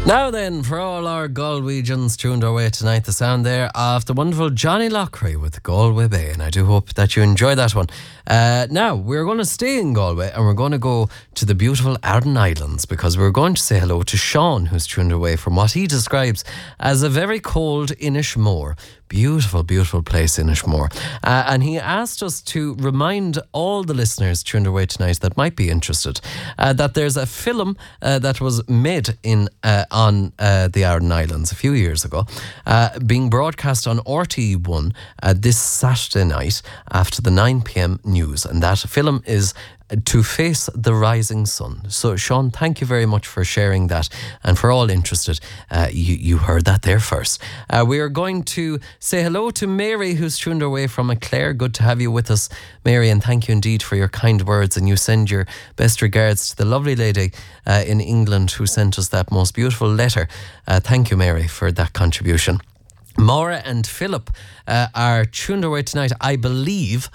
Now then, for all our Galwegians tuned our way tonight, the sound there of the wonderful Johnny Loughrey with Galway Bay, and I do hope that you enjoy that one. Now, we're going to stay in Galway and we're going to go to the beautiful Arden Islands because we're going to say hello to Sean, who's tuned away from what he describes as a very cold Inishmore. Beautiful, beautiful place, Inishmore. And he asked us to remind all the listeners tuned away tonight that might be interested that there's a film that was made on the Arden Islands a few years ago, being broadcast on RTE1 this Saturday night after the 9 p.m. news. And that film is To Face the Rising Sun. So, Sean, thank you very much for sharing that. And for all interested, you heard that there first. We are going to say hello to Mary, who's tuned away from Clare. Good to have you with us, Mary, and thank you indeed for your kind words. And you send your best regards to the lovely lady in England who sent us that most beautiful letter. Thank you, Mary, for that contribution. Maura and Philip are tuned away tonight, I believe,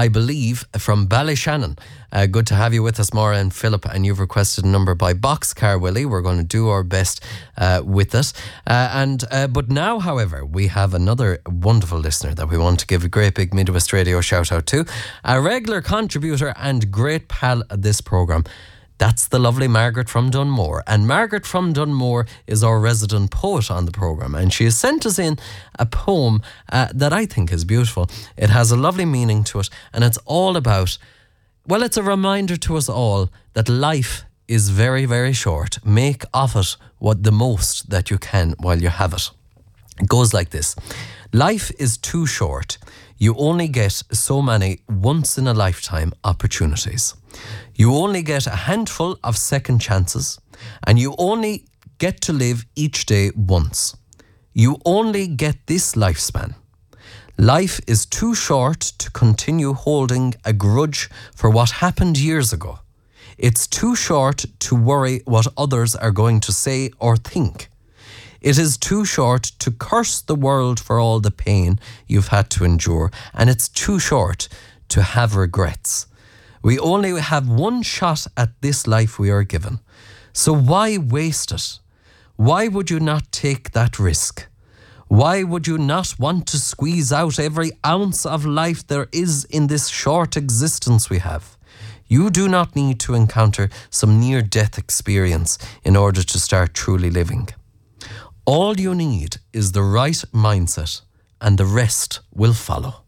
from Ballyshannon. Good to have you with us, Maura and Philip, and you've requested a number by Boxcar Willie. We're going to do our best with it. But now, however, we have another wonderful listener that we want to give a great big Midwest Radio shout out to. A regular contributor and great pal of this programme. That's the lovely Margaret from Dunmore. And Margaret from Dunmore is our resident poet on the programme. And she has sent us in a poem that I think is beautiful. It has a lovely meaning to it. And it's all about, well, it's a reminder to us all that life is very, very short. Make of it the most that you can while you have it. It goes like this. Life is too short. You only get so many once-in-a-lifetime opportunities. You only get a handful of second chances, and you only get to live each day once. You only get this lifespan. Life is too short to continue holding a grudge for what happened years ago. It's too short to worry what others are going to say or think. It is too short to curse the world for all the pain you've had to endure, and it's too short to have regrets. We only have one shot at this life we are given. So why waste it? Why would you not take that risk? Why would you not want to squeeze out every ounce of life there is in this short existence we have? You do not need to encounter some near-death experience in order to start truly living. All you need is the right mindset, and the rest will follow.